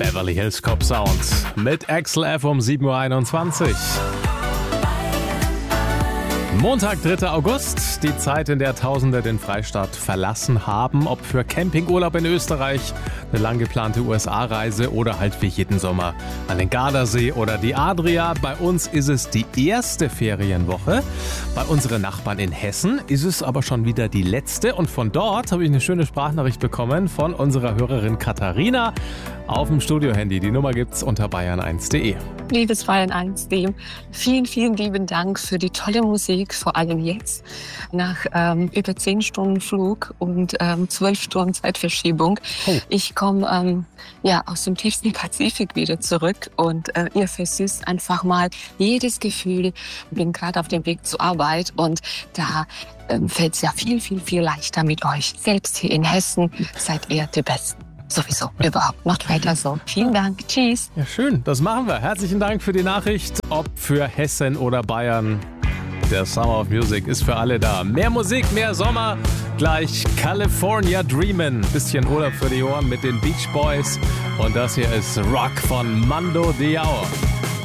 Beverly Hills Cop Sound mit Axel F. um 7.21 Uhr. Montag, 3. August, die Zeit, in der Tausende den Freistaat verlassen haben, ob für Campingurlaub in Österreich, eine lang geplante USA-Reise oder halt wie jeden Sommer an den Gardasee oder die Adria. Bei uns ist es die erste Ferienwoche. Bei unseren Nachbarn in Hessen ist es aber schon wieder die letzte. Und von dort habe ich eine schöne Sprachnachricht bekommen von unserer Hörerin Katharina auf dem Studiohandy. Die Nummer gibt's unter bayern1.de. Liebes Bayern1-Team, vielen, vielen lieben Dank für die tolle Musik, vor allem jetzt, nach über 10 Stunden Flug und 12 Stunden Zeitverschiebung. Oh. Ich komme aus dem tiefsten Pazifik wieder zurück und ihr versüßt einfach mal jedes Gefühl. Ich bin gerade auf dem Weg zur Arbeit und da fällt es ja viel, viel, viel leichter mit euch. Selbst hier in Hessen seid ihr die Besten. Sowieso, überhaupt. Macht weiter so. Vielen Dank. Tschüss. Ja, schön. Das machen wir. Herzlichen Dank für die Nachricht. Ob für Hessen oder Bayern, der Summer of Music ist für alle da. Mehr Musik, mehr Sommer. Gleich California Dreamin'. Bisschen Urlaub für die Ohren mit den Beach Boys. Und das hier ist Rock von Mando Diao.